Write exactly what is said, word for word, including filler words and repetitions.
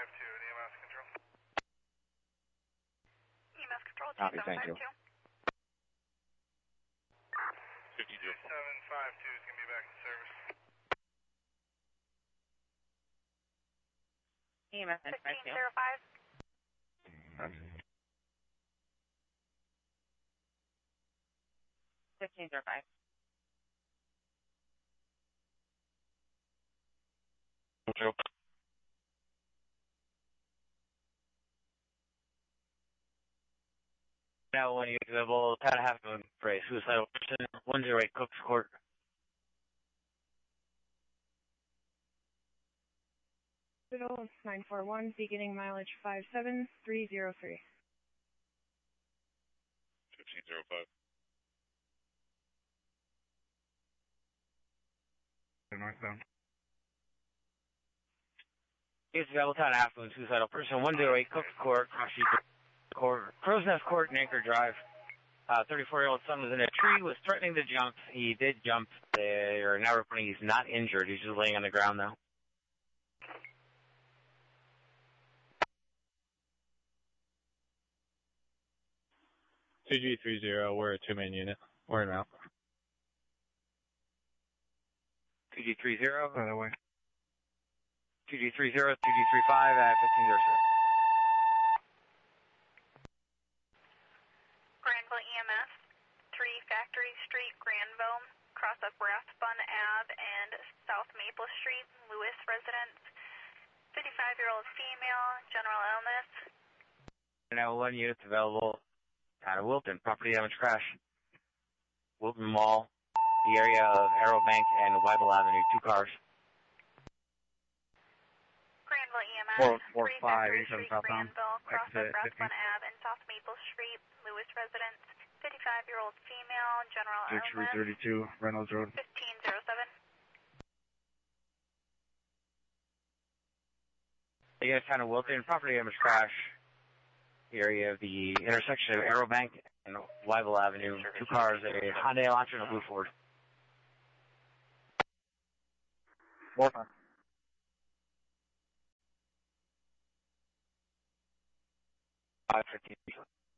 two, E M S control. E M S control, Copy, thank you. two seven five two is going to be back in service. E M S fifteen zero five. fifteen zero five. Now when you available, kind of have to for a suicidal person, one zero eight Cooks Court. nine four one, beginning mileage five seven three zero three. fifteen zero five. Northbound. He's available, kind of have to suicidal person, one zero eight Cooks Court, Cross Street Court, Crow's Nest Court, Anchor Drive. Uh, thirty-four-year-old son was in a tree, was threatening to jump. He did jump. They are now reporting he's not injured. He's just laying on the ground now. two G three zero, we're a two-man unit. We're in route. two G three zero. By the way. two G three zero, two G three five at fifteen zero six. Granville E M S, three Factory Street, Granville, cross up Rathbun Ave and South Maple Street, Lewis residence, fifty-five-year-old female, general illness. Now one unit available out of Wilton, property damage crash. Wilton Mall, the area of Arrowbank and Weibel Avenue, two cars. Granville E M S, Four, four, three five, Factory eighty-seven Street, southbound. Granville, cross up Exit Rathbun fifteen. Ave and South Maple Street, Lewis residence, fifty-five-year-old female, general H three illness, thirty-two, Reynolds Road. fifteen zero seven. You guys kind of Wilton, property damage crash. The area of the intersection of Arrowbank and Weibel Avenue, two cars, a Hyundai Elantra and a blue Ford. Four five. five fifteen.